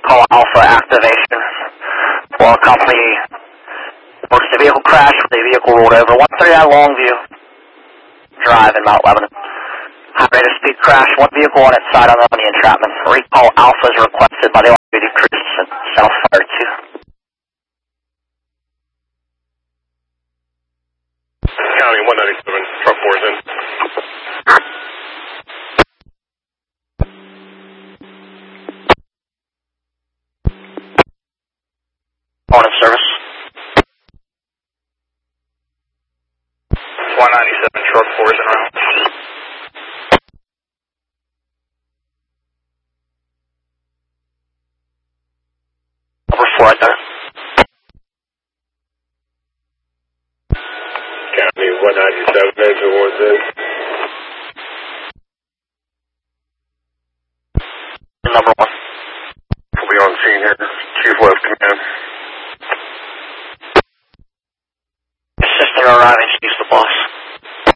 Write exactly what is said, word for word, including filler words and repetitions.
recall Alpha activation for our company. Notice the vehicle crashed with the vehicle rolled over. one thirty-nine Longview Drive in Mount Lebanon. High rate of speed crash, one vehicle on its side on the entrapment. Recall Alpha is requested by the off-duty crews at South Fire two. County one ninety-seven, truck four is in. Morning service. one ninety-seven, truck four is in route. Over four right there. County one ninety-seven, engine one's in. Number one. We'll be on scene here. Chief left command. Assistant arriving, excuse the boss.